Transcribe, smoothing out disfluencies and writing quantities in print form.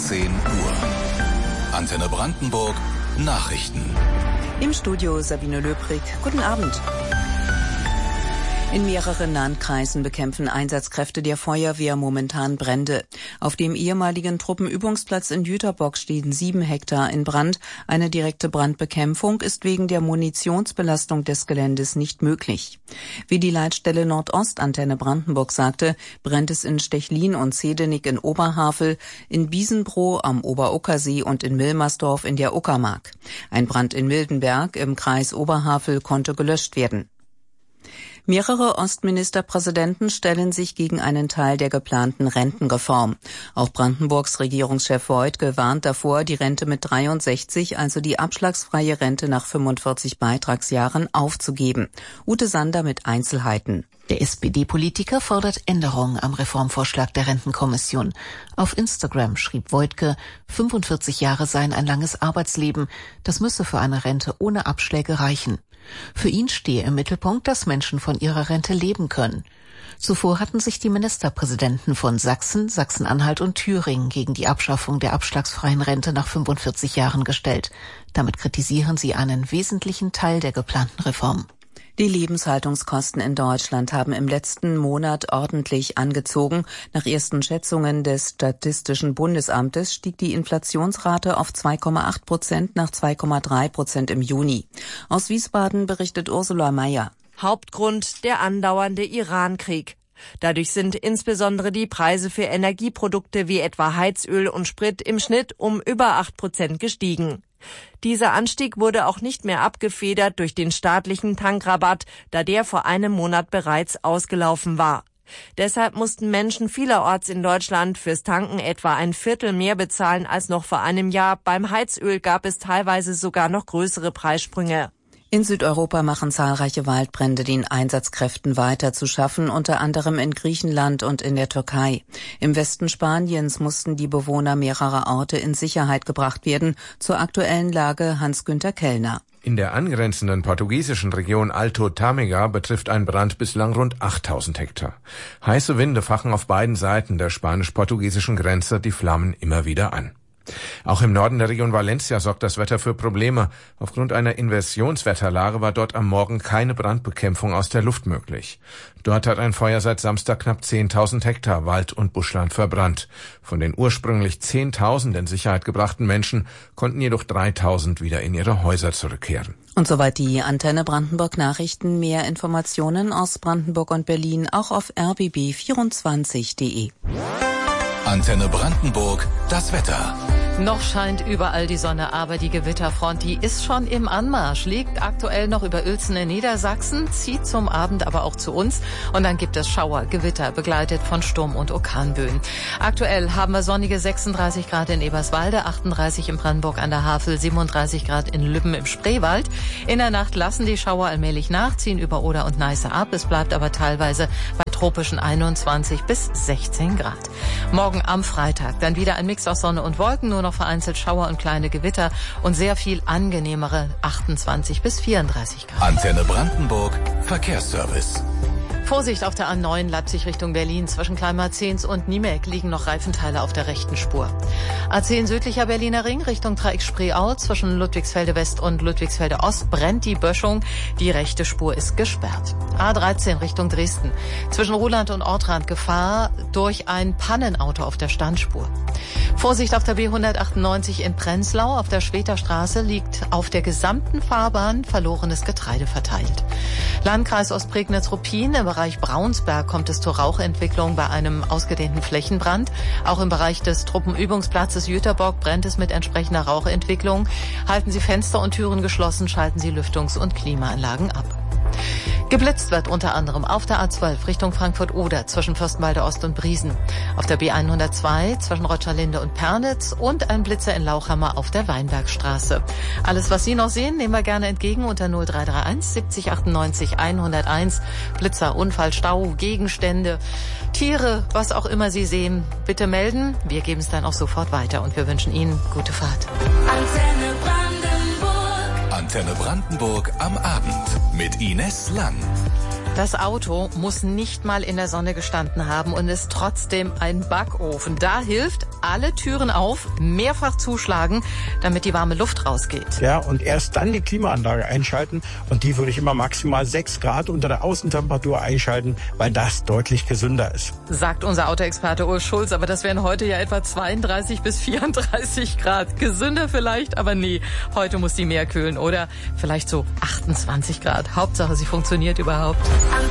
18 Uhr. Antenne Brandenburg Nachrichten. Im Studio Sabine Löbrig. Guten Abend. In mehreren Landkreisen bekämpfen Einsatzkräfte der Feuerwehr momentan Brände. Auf dem ehemaligen Truppenübungsplatz in Jüterbock stehen 7 Hektar in Brand. Eine direkte Brandbekämpfung ist wegen der Munitionsbelastung des Geländes nicht möglich. Wie die Leitstelle Nordost Antenne Brandenburg sagte, brennt es in Stechlin und Zedenik in Oberhavel, in Biesenbroh am Oberockersee und in Milmersdorf in der Uckermark. Ein Brand in Mildenberg im Kreis Oberhavel konnte gelöscht werden. Mehrere Ostministerpräsidenten stellen sich gegen einen Teil der geplanten Rentenreform. Auch Brandenburgs Regierungschef Woidke warnt davor, die Rente mit 63, also die abschlagsfreie Rente nach 45 Beitragsjahren, aufzugeben. Ute Sander mit Einzelheiten. Der SPD-Politiker fordert Änderungen am Reformvorschlag der Rentenkommission. Auf Instagram schrieb Woidke, 45 Jahre seien ein langes Arbeitsleben. Das müsse für eine Rente ohne Abschläge reichen. Für ihn stehe im Mittelpunkt, dass Menschen von ihrer Rente leben können. Zuvor hatten sich die Ministerpräsidenten von Sachsen, Sachsen-Anhalt und Thüringen gegen die Abschaffung der abschlagsfreien Rente nach 45 Jahren gestellt. Damit kritisieren sie einen wesentlichen Teil der geplanten Reform. Die Lebenshaltungskosten in Deutschland haben im letzten Monat ordentlich angezogen. Nach ersten Schätzungen des Statistischen Bundesamtes stieg die Inflationsrate auf 2,8% nach 2,3% im Juni. Aus Wiesbaden berichtet Ursula Mayer. Hauptgrund der andauernde Iran-Krieg. Dadurch sind insbesondere die Preise für Energieprodukte wie etwa Heizöl und Sprit im Schnitt um über 8% gestiegen. Dieser Anstieg wurde auch nicht mehr abgefedert durch den staatlichen Tankrabatt, da der vor einem Monat bereits ausgelaufen war. Deshalb mussten Menschen vielerorts in Deutschland fürs Tanken etwa ein Viertel mehr bezahlen als noch vor einem Jahr. Beim Heizöl gab es teilweise sogar noch größere Preissprünge. In Südeuropa machen zahlreiche Waldbrände den Einsatzkräften weiter zu schaffen, unter anderem in Griechenland und in der Türkei. Im Westen Spaniens mussten die Bewohner mehrerer Orte in Sicherheit gebracht werden. Zur aktuellen Lage Hans-Günther Kellner. In der angrenzenden portugiesischen Region Alto Tâmega betrifft ein Brand bislang rund 8000 Hektar. Heiße Winde fachen auf beiden Seiten der spanisch-portugiesischen Grenze die Flammen immer wieder an. Auch im Norden der Region Valencia sorgt das Wetter für Probleme. Aufgrund einer Inversionswetterlage war dort am Morgen keine Brandbekämpfung aus der Luft möglich. Dort hat ein Feuer seit Samstag knapp 10.000 Hektar Wald und Buschland verbrannt. Von den ursprünglich 10.000 in Sicherheit gebrachten Menschen konnten jedoch 3.000 wieder in ihre Häuser zurückkehren. Und soweit die Antenne Brandenburg Nachrichten. Mehr Informationen aus Brandenburg und Berlin auch auf rbb24.de. Antenne Brandenburg, das Wetter. Noch scheint überall die Sonne, aber die Gewitterfront, die ist schon im Anmarsch, liegt aktuell noch über Uelzen in Niedersachsen, zieht zum Abend aber auch zu uns und dann gibt es Schauer, Gewitter, begleitet von Sturm- und Orkanböen. Aktuell haben wir sonnige 36 Grad in Eberswalde, 38 in Brandenburg an der Havel, 37 Grad in Lübben im Spreewald. In der Nacht lassen die Schauer allmählich nach, ziehen über Oder und Neiße ab, es bleibt aber teilweise bei tropischen 21 bis 16 Grad. Morgen am Freitag dann wieder ein Mix aus Sonne und Wolken, nur noch vereinzelt Schauer und kleine Gewitter und sehr viel angenehmere 28 bis 34 Grad. Antenne Brandenburg, Verkehrsservice. Vorsicht auf der A9 Leipzig Richtung Berlin. Zwischen Kleinmarzens und Niemek liegen noch Reifenteile auf der rechten Spur. A10 südlicher Berliner Ring Richtung Dreieck Spreeau. Zwischen Ludwigsfelde West und Ludwigsfelde Ost brennt die Böschung. Die rechte Spur ist gesperrt. A13 Richtung Dresden. Zwischen Ruhland und Ortrand Gefahr durch ein Pannenauto auf der Standspur. Vorsicht auf der B198 in Prenzlau. Auf der Schweter Straße liegt auf der gesamten Fahrbahn verlorenes Getreide verteilt. Landkreis Ostprignitz-Ruppin. Im Bereich Braunsberg kommt es zur Rauchentwicklung bei einem ausgedehnten Flächenbrand. Auch im Bereich des Truppenübungsplatzes Jüterbock brennt es mit entsprechender Rauchentwicklung. Halten Sie Fenster und Türen geschlossen, schalten Sie Lüftungs- und Klimaanlagen ab. Geblitzt wird unter anderem auf der A12 Richtung Frankfurt-Oder zwischen Fürstenwalde Ost und Briesen. Auf der B102 zwischen Rötscherlinde und Pernitz und ein Blitzer in Lauchhammer auf der Weinbergstraße. Alles, was Sie noch sehen, nehmen wir gerne entgegen unter 0331 70 98 101. Blitzer, Unfall, Stau, Gegenstände, Tiere, was auch immer Sie sehen, bitte melden. Wir geben es dann auch sofort weiter und wir wünschen Ihnen gute Fahrt. Antenne Brandenburg am Abend mit Ines Lang. Das Auto muss nicht mal in der Sonne gestanden haben und ist trotzdem ein Backofen. Da hilft, alle Türen auf, mehrfach zuschlagen, damit die warme Luft rausgeht. Ja, und erst dann die Klimaanlage einschalten. Und die würde ich immer maximal 6 Grad unter der Außentemperatur einschalten, weil das deutlich gesünder ist. Sagt unser Autoexperte Urs Schulz, aber das wären heute ja etwa 32 bis 34 Grad. Gesünder vielleicht, aber nee, heute muss die mehr kühlen. Oder vielleicht so 28 Grad. Hauptsache, sie funktioniert überhaupt.